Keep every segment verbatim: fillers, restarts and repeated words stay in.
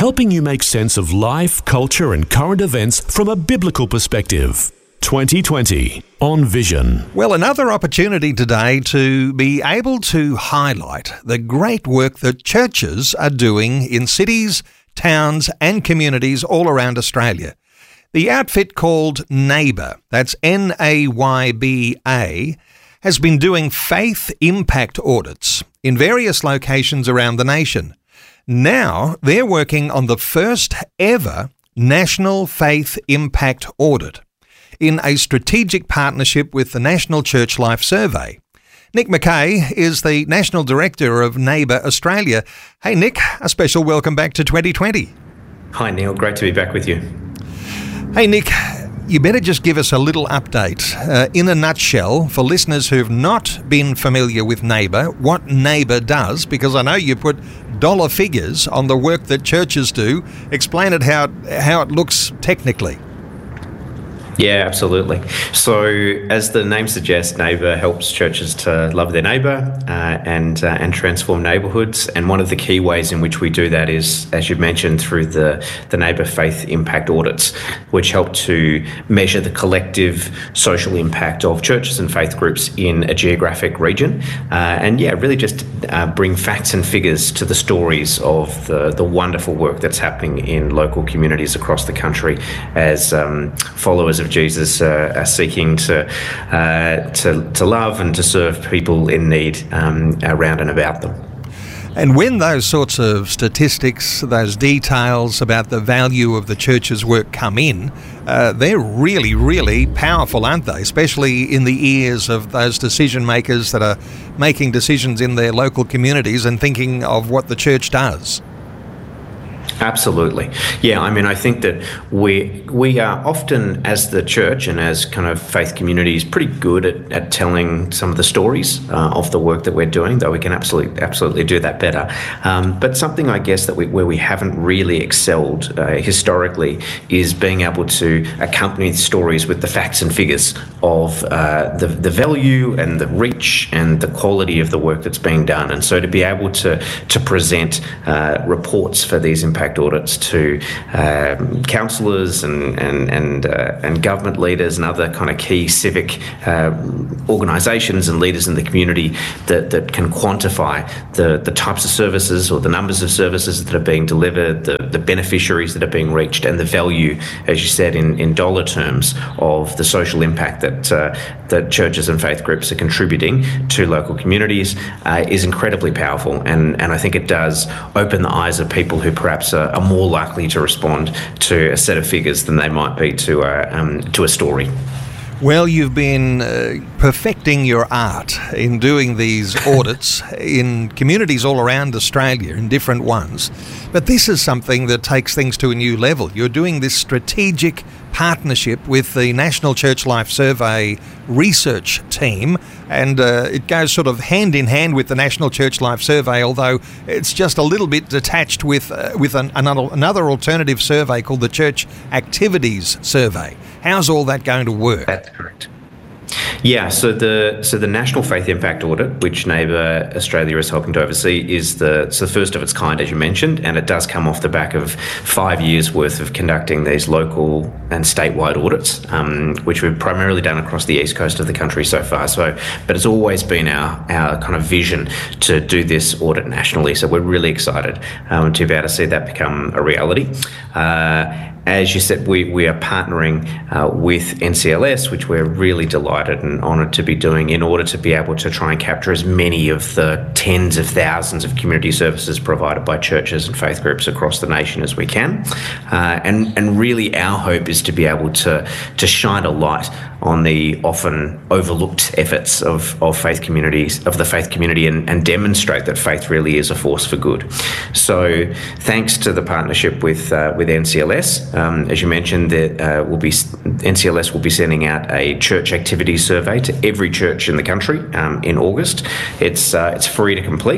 helping you make sense of life, culture and current events from a biblical perspective. twenty twenty on Vision. Well, another opportunity today to be able to highlight the great work that churches are doing in cities, towns and communities all around Australia. The outfit called Nayba, that's N A Y B A, has been doing faith impact audits in various locations around the nation. Now they're working on the first ever National Faith Impact Audit in a strategic partnership with the National Church Life Survey. Nick McKay is the National Director of Nayba Australia. Hey Nick, a special welcome back to twenty twenty. Hi Neil, great to be back with you. Hey Nick, you better just give us a little update, uh, in a nutshell, for listeners who've not been familiar with Nayba, what Nayba does, because I know you put dollar figures on the work that churches do. Explain it how, how it looks technically. Yeah, absolutely. So, as the name suggests, Nayba helps churches to love their neighbour uh, and uh, and transform neighbourhoods. And one of the key ways in which we do that is, as you mentioned, through the the Nayba Faith Impact Audits, which help to measure the collective social impact of churches and faith groups in a geographic region. Uh, and yeah, really just uh, bring facts and figures to the stories of the the wonderful work that's happening in local communities across the country as um, followers of Jesus uh, are seeking to, uh, to to love and to serve people in need um, around and about them. And when those sorts of statistics, those details about the value of the church's work come in, uh, they're really, really powerful, aren't they? Especially in the ears of those decision makers that are making decisions in their local communities and thinking of what the church does. Absolutely. Yeah, I mean, I think that we we are often, as the church and as kind of faith communities, pretty good at, at telling some of the stories uh, of the work that we're doing, though we can absolutely absolutely do that better. Um, but something, I guess, that we, where we haven't really excelled uh, historically is being able to accompany stories with the facts and figures of uh, the, the value and the reach and the quality of the work that's being done. And so to be able to, to present uh, reports for these impact audits to um, councillors and and and, uh, and government leaders and other kind of key civic uh, organisations and leaders in the community that, that can quantify the, the types of services or the numbers of services that are being delivered, the, the beneficiaries that are being reached, and the value, as you said, in, in dollar terms of the social impact that uh, that churches and faith groups are contributing to local communities uh, is incredibly powerful, and, and I think it does open the eyes of people who perhaps are, are more likely to respond to a set of figures than they might be to a, um, to a story. Well, you've been uh, perfecting your art in doing these audits in communities all around Australia, in different ones. But this is something that takes things to a new level. You're doing this strategic partnership with the National Church Life Survey research team, and uh, it goes sort of hand in hand with the National Church Life Survey, although it's just a little bit detached with uh, with an, another, another alternative survey called the Church Activities Survey. How's all that going to work? That's correct. Yeah, so the so the National Faith Impact Audit, which Nayba Australia is helping to oversee, is the, it's the first of its kind, as you mentioned, and it does come off the back of five years' worth of conducting these local and statewide audits, um, which we've primarily done across the east coast of the country so far. So, but it's always been our, our kind of vision to do this audit nationally, so we're really excited um, to be able to see that become a reality. Uh, As you said, we, we are partnering uh, with N C L S, which we're really delighted and honoured to be doing, in order to be able to try and capture as many of the tens of thousands of community services provided by churches and faith groups across the nation as we can. Uh, and, and really our hope is to be able to, to shine a light on the often overlooked efforts of, of faith communities, of the faith community, and, and demonstrate that faith really is a force for good. So thanks to the partnership with uh, with N C L S, um, as you mentioned, that uh, will be N C L S will be sending out a church activity survey to every church in the country um, in August. It's uh, it's free to complete,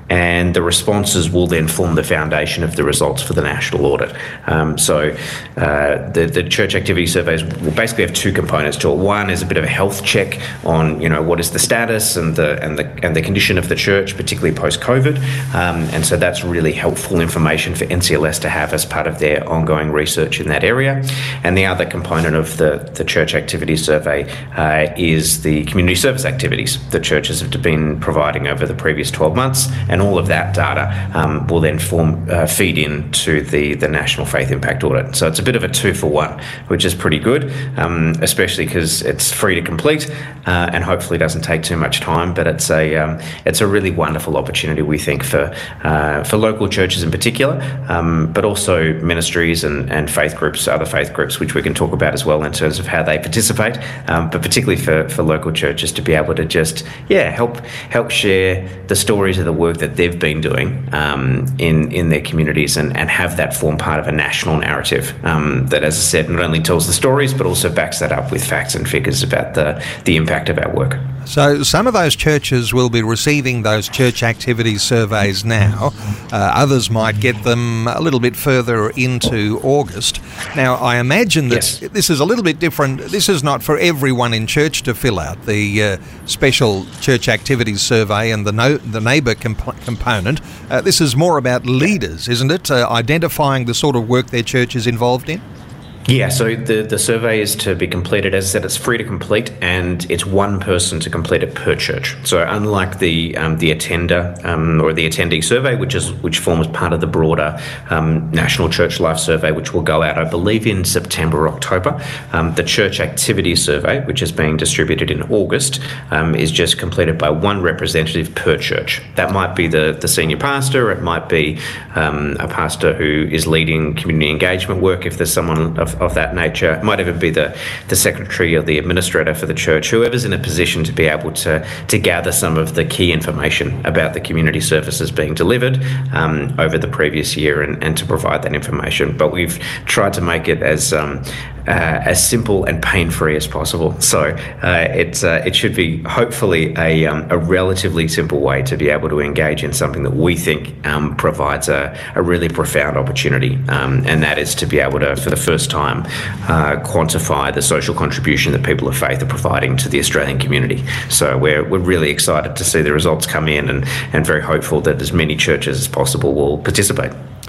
and the responses will then form the foundation of the results for the national audit. Um, so uh, the, the church activity surveys will basically have two components to it. One is a bit of a health check on, you know, what is the status and the and the and the condition of the church, particularly post-COVID, um, and so that's really helpful information for N C L S to have as part of their ongoing research in that area. And the other component of the, the church activity survey uh, is the community service activities that churches have been providing over the previous twelve months, and all of that data um, will then form uh, feed into the, the National Faith Impact Audit. So it's a bit of a two for one, which is pretty good, um, especially because it's free to complete uh, and hopefully doesn't take too much time. But it's a um, it's a really wonderful opportunity, we think, for uh, for local churches in particular, um, but also ministries and, and faith groups, other faith groups, which we can talk about as well in terms of how they participate, um, but particularly for, for local churches to be able to just, yeah, help help share the stories of the work that they've been doing um, in, in their communities and, and have that form part of a national narrative um, that, as I said, not only tells the stories, but also backs that up with facts and figures about the, the impact of our work. So some of those churches will be receiving those church activities surveys now. Uh, others might get them a little bit further into August. Now, I imagine that yes. this is a little bit different. This is not for everyone in church to fill out, the uh, special church activities survey and the no, the neighbour comp- component. Uh, this is more about leaders, isn't it? Uh, identifying the sort of work their church is involved in? Yeah, so the, the survey is to be completed. As I said, it's free to complete, and it's one person to complete it per church. So unlike the um, the attender um, or the attendee survey, which is which forms part of the broader um, National Church Life Survey, which will go out, I believe, in September or October, um, the Church Activity Survey, which is being distributed in August, um, is just completed by one representative per church. That might be the, the senior pastor, it might be um, a pastor who is leading community engagement work if there's someone of of that nature. It might even be the, the secretary or the administrator for the church, whoever's in a position to be able to, to gather some of the key information about the community services being delivered um, over the previous year and, and to provide that information. But we've tried to make it as um, uh, as simple and pain-free as possible. So uh, it's uh, it should be hopefully a, um, a relatively simple way to be able to engage in something that we think um, provides a, a really profound opportunity, um, and that is to be able to, for the first time, uh, quantify the social contribution that people of faith are providing to the Australian community. So we're we're really excited to see the results come in, and, and very hopeful that as many churches as possible will participate.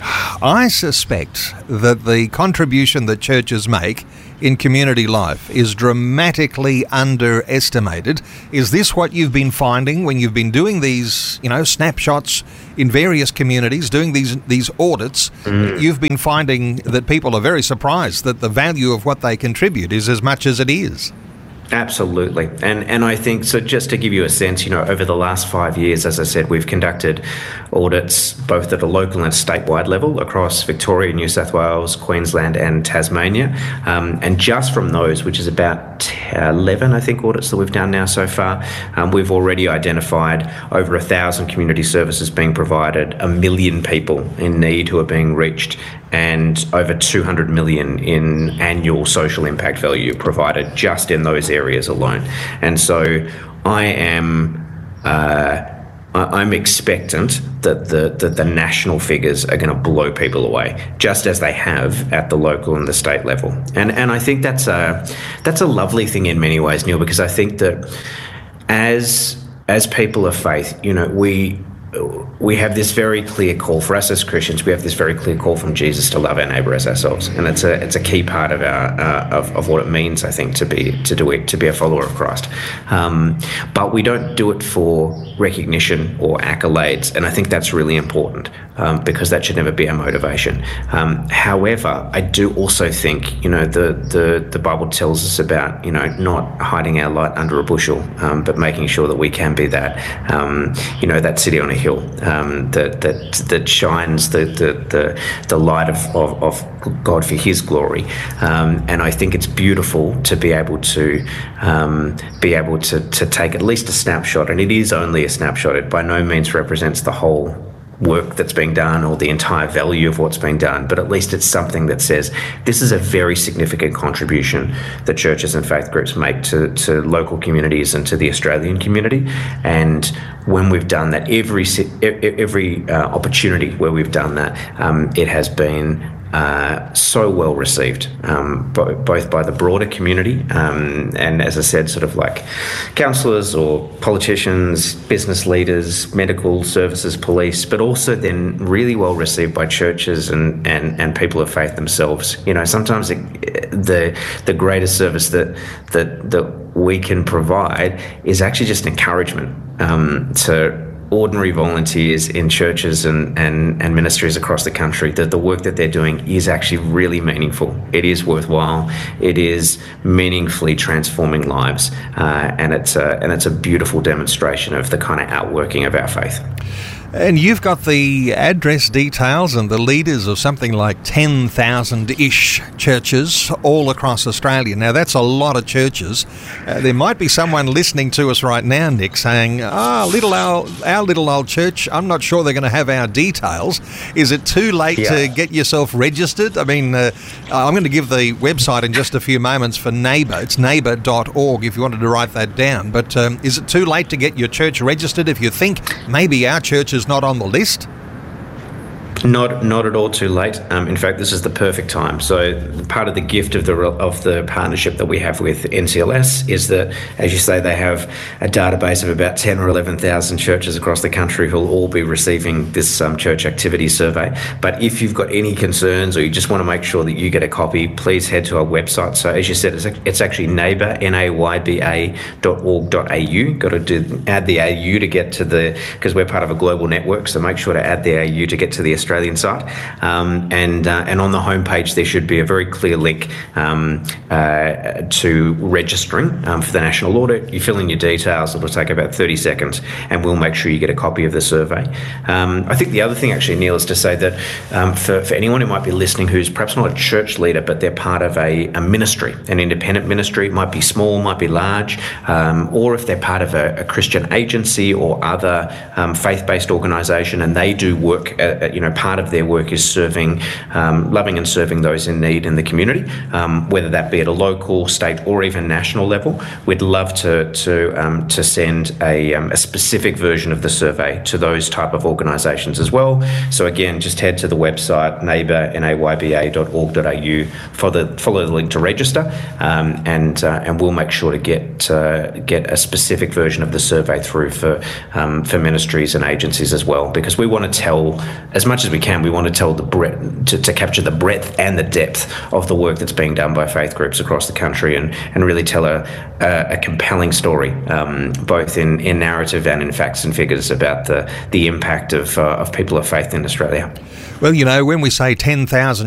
I suspect that the contribution that churches make in community life is dramatically underestimated. Is this what you've been finding when you've been doing these, you know, snapshots in various communities, doing these these audits? Mm. You've been finding that people are very surprised that the value of what they contribute is as much as it is. Absolutely. And and I think, so just to give you a sense, you know, over the last five years, as I said, we've conducted audits both at a local and statewide level across Victoria, New South Wales, Queensland and Tasmania. Um, and just from those, which is about eleven, I think, audits that we've done now so far, um, we've already identified over a thousand community services being provided, a million people in need who are being reached, and over two hundred million in annual social impact value provided just in those areas alone. And so I am uh, I'm expectant that the, that the national figures are going to blow people away, just as they have at the local and the state level. And and I think that's a that's a lovely thing in many ways, Neil, because I think that as as people of faith, you know, we we have this very clear call for us as Christians. We have this very clear call from Jesus to love our neighbour as ourselves, and it's a it's a key part of our uh, of, of what it means, I think, to be to do it to be a follower of Christ. Um, but we don't do it for recognition or accolades, and I think that's really important um, because that should never be our motivation. Um, however, I do also think, you know, the the the Bible tells us about, you know, not hiding our light under a bushel, um, but making sure that we can be that um, you know that city on a hill. Um, that that that shines the the the, the light of, of, of God for His glory, um, and I think it's beautiful to be able to um, be able to to take at least a snapshot, and it is only a snapshot. It by no means represents the whole work that's being done or the entire value of what's being done, but at least it's something that says this is a very significant contribution that churches and faith groups make to, to local communities and to the Australian community. And when we've done that, every every uh, opportunity where we've done that, um, it has been Uh, so well received, um, bo- both by the broader community um, and, as I said, sort of like councillors or politicians, business leaders, medical services, police, but also then really well received by churches and, and, and people of faith themselves. You know, sometimes it, the the greatest service that that that we can provide is actually just encouragement um, to ordinary volunteers in churches and, and, and ministries across the country, that the work that they're doing is actually really meaningful. It is worthwhile. It is meaningfully transforming lives, uh, and it's a, and it's a beautiful demonstration of the kind of outworking of our faith. And you've got the address details and the leaders of something like ten thousand-ish churches all across Australia. Now, that's a lot of churches. Uh, there might be someone listening to us right now, Nick, saying, ah, little our, our little old church, I'm not sure they're going to have our details. Is it too late yeah. to get yourself registered? I mean, uh, I'm going to give the website in just a few moments for Neighbour. It's neighbour dot org if you wanted to write that down. But um, is it too late to get your church registered if you think maybe our church is not on the list? Not, not at all too late. Um, in fact, this is the perfect time. So, part of the gift of the of the partnership that we have with N C L S is that, as you say, they have a database of about ten or eleven thousand churches across the country who'll all be receiving this um, church activity survey. But if you've got any concerns or you just want to make sure that you get a copy, please head to our website. So, as you said, it's, it's actually neighbour, N A Y B A dot org dot A U. Got to do, add the A U to get to the, because we're part of a global network. So make sure to add the A U to get to the Australian site, um, and uh, and on the homepage there should be a very clear link um, uh, to registering um, for the national audit. You fill in your details, it'll take about thirty seconds, and we'll make sure you get a copy of the survey. Um, I think the other thing actually, Neil, is to say that um, for, for anyone who might be listening who's perhaps not a church leader, but they're part of a, a ministry, an independent ministry, it might be small, might be large, um, or if they're part of a, a Christian agency or other um, faith-based organisation, and they do work, uh, you know, part of their work is serving, um, loving and serving those in need in the community, um, whether that be at a local, state, or even national level. We'd love to to um, to send a, um, a specific version of the survey to those type of organisations as well. So again, just head to the website neighbour, N A Y B A dot org dot A U, for the follow the link to register, um, and uh, and we'll make sure to get uh, get a specific version of the survey through for um, for ministries and agencies as well, because we want to tell as much as we can. We want to tell the breadth, to, to capture the breadth and the depth of the work that's being done by faith groups across the country, and, and really tell a, a, a compelling story, um, both in, in narrative and in facts and figures, about the, the impact of, uh, of people of faith in Australia. Well, you know, when we say ten thousand